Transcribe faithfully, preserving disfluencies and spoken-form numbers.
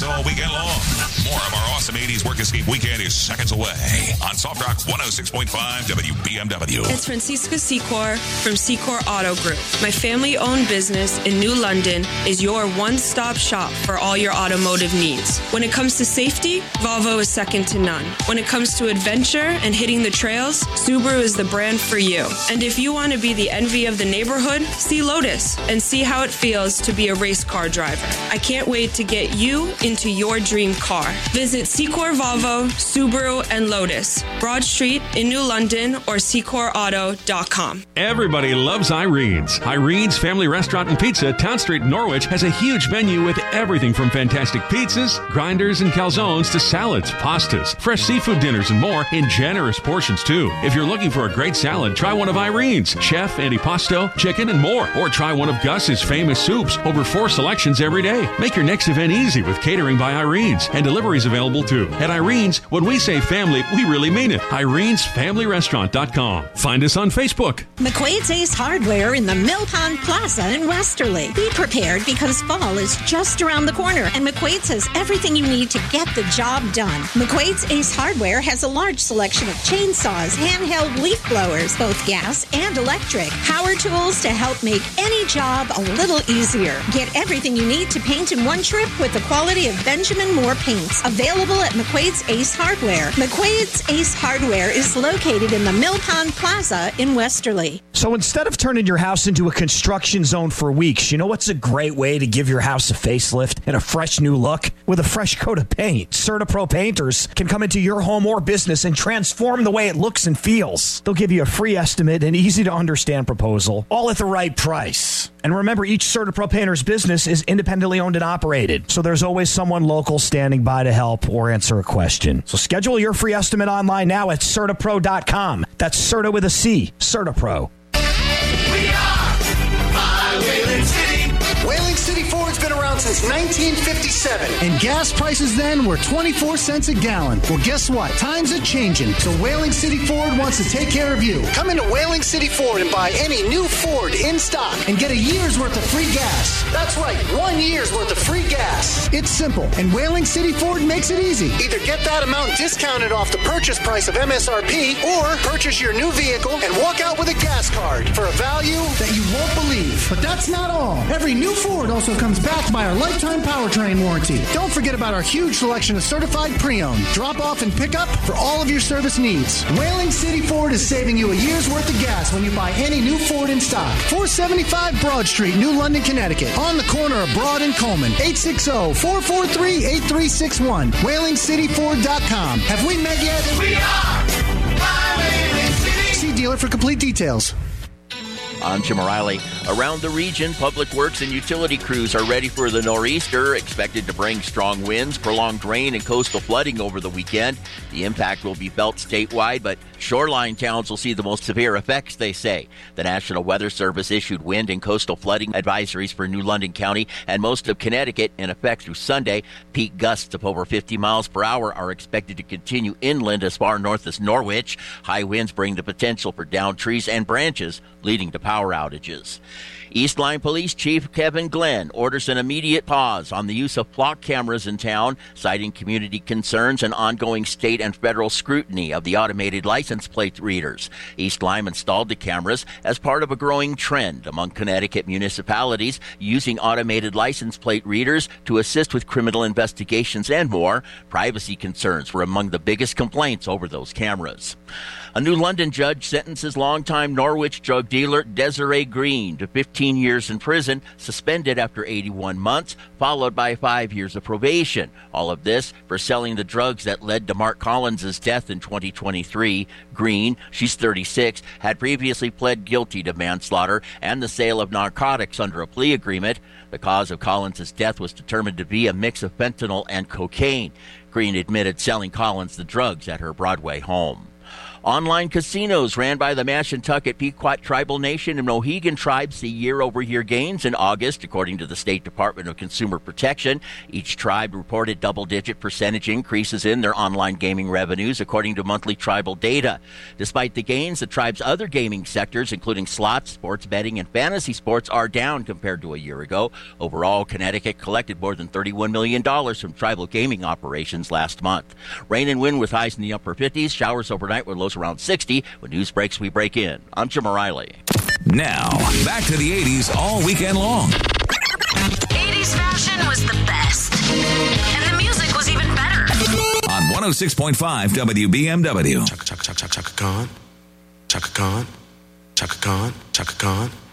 all weekend long. More of our awesome eighties Work Escape weekend is seconds away on Soft Rock one oh six point five W B M W. It's Francisca Secor from Secor Auto Group. My family-owned business in New London is your one-stop shop for all your automotive needs. When it comes to safety, Volvo is second to none. When it comes to adventure and hitting the trails, Subaru is the brand for you. And if you want to be the envy of the neighborhood, see Lotus and see how it feels to be a race car driver. I can't wait to get you into your dream car. Visit Secor Volvo, Subaru, and Lotus, Broad Street in New London, or secor auto dot com. Everybody loves Irene's. Irene's Family Restaurant and Pizza, Town Street, Norwich, has a huge menu with everything from fantastic pizzas, grinders, and calzones to salads, pastas, fresh seafood dinners, and more in generous portions, too. If you're looking for a great salad, try one of Irene's. Chef, antipasto, chicken, and more. Or try one of Gus's famous soups. Over four selections every day. Make your next event easy with catering by Irene's. And deliveries available, too. At Irene's, when we say family, we really mean it. Irene's Family Restaurant dot com. Find us on Facebook. McQuaid's Ace Hardware in the Mill Pond Plaza in Westerly. Be prepared because fall is just around the corner, and McQuaid's has everything you need to get the job done. McQuaid's Ace Hardware has a large selection of chainsaws, handheld leaf blowers, both gas and electric, power tools to help make any job a little easier. Get everything you need to paint in one trip with the quality of Benjamin Moore paints. Available at McQuaid's Ace Hardware. McQuaid's Ace Hardware is located in the Mill Pond Plaza in Westerly. So instead of turning your house into a construction zone for weeks, you know what's a great way to give your house a facelift and a fresh new look? With a fresh coat of paint. CertaPro painters can come into your home or business and transform the way it looks and feels. They'll give you a free estimate and easy to understand proposal, all at the right price. And remember, each CertaPro painter's business is independently owned and operated, so there's always someone local standing by to help or answer a question. So schedule your free estimate online now at Certa Pro dot com. That's Certa with a C, CertaPro. We are My Wayland City. Wayland City Ford's been around since nineteen fifty-seven. And gas prices then were twenty-four cents a gallon. Well, guess what? Times are changing, so Wayland City Ford wants to take care of you. Come into Wayland City Ford and buy any new Ford in stock. And get a year's worth of free gas. That's right, one year's worth of free gas. It's simple, and Wayland City Ford makes it easy. Either get that amount discounted off the purchase price of M S R P, or purchase your new vehicle and walk out with a gas card for a value that you won't believe. But that's not all. Every new Ford also comes backed by our lifetime powertrain warranty. Don't forget about our huge selection of certified pre-owned, drop-off, and pickup for all of your service needs. Wayland City Ford is saving you a year's worth of gas when you buy any new Ford in stock. four seventy-five Broad Street, New London, Connecticut. On the corner of Broad and Coleman. eight six zero, four four three, eight three six one. Wayland City Ford dot com. Have we met yet? We are My Wayland City. See dealer for complete details. I'm Jim O'Reilly. Around the region, public works and utility crews are ready for the nor'easter, expected to bring strong winds, prolonged rain, and coastal flooding over the weekend. The impact will be felt statewide, but shoreline towns will see the most severe effects, they say. The National Weather Service issued wind and coastal flooding advisories for New London County and most of Connecticut in effect through Sunday. Peak gusts of over fifty miles per hour are expected to continue inland as far north as Norwich. High winds bring the potential for downed trees and branches, leading to power outages. Eastline Police Chief Kevin Glenn orders an immediate pause on the use of flock cameras in town, citing community concerns and ongoing state and federal scrutiny of the automated license plate readers. Eastline installed the cameras as part of a growing trend among Connecticut municipalities using automated license plate readers to assist with criminal investigations and more. Privacy concerns were among the biggest complaints over those cameras. A New London judge sentences longtime Norwich drug dealer Desiree Green to fifteen years in prison, suspended after eighty-one months, followed by five years of probation. All of this for selling the drugs that led to Mark Collins' death in twenty twenty-three. Green, she's thirty-six, had previously pled guilty to manslaughter and the sale of narcotics under a plea agreement. The cause of Collins' death was determined to be a mix of fentanyl and cocaine. Green admitted selling Collins the drugs at her Broadway home. Online casinos ran by the Mashantucket, Pequot Tribal Nation, and Mohegan tribes see year-over-year gains in August, according to the State Department of Consumer Protection. Each tribe reported double-digit percentage increases in their online gaming revenues, according to monthly tribal data. Despite the gains, the tribe's other gaming sectors, including slots, sports betting, and fantasy sports, are down compared to a year ago. Overall, Connecticut collected more than thirty-one million dollars from tribal gaming operations last month. Rain and wind with highs in the upper fifties, showers overnight with lows around sixty. When news breaks, we break in. I'm Jim O'Reilly. Now, back to the eighties all weekend long. eighties fashion was the best, and the music was even better. On one oh six point five W B M W. Chaka, chaka, chaka, chaka Khan. Chaka Khan. Chaka Khan. Chaka Khan.